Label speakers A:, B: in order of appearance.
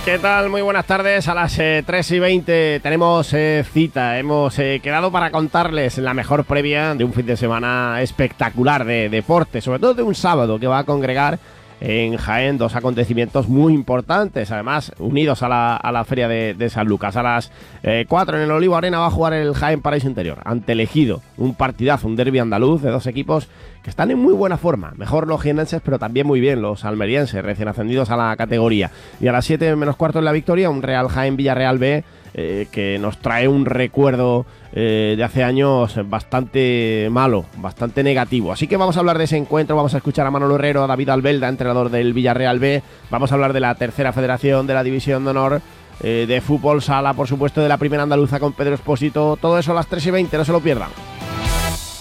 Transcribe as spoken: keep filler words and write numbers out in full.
A: ¿Qué tal? Muy buenas tardes. A las eh, tres y veinte tenemos eh, cita. Hemos eh, quedado para contarles la mejor previa de un fin de semana espectacular de deporte, sobre todo de un sábado que va a congregar en Jaén dos acontecimientos muy importantes, además unidos a la, a la Feria de, de San Lucas. A las eh, cuatro en el Olivo Arena va a jugar el Jaén Paraíso Interior ante el Ejido, un partidazo, un derbi andaluz de dos equipos que están en muy buena forma, mejor los jienenses, pero también muy bien los almerienses, recién ascendidos a la categoría. Y a las siete menos cuarto en la Victoria, un Real Jaén Villarreal B, eh, que nos trae un recuerdo eh, de hace años bastante malo, bastante negativo. Así que vamos a hablar de ese encuentro, vamos a escuchar a Manolo Herrero, a David Albelda, entrenador del Villarreal B, vamos a hablar de la tercera federación, de la División de Honor, eh, de fútbol sala, por supuesto, de la primera andaluza con Pedro Expósito, todo eso a las tres y veinte, no se lo pierdan.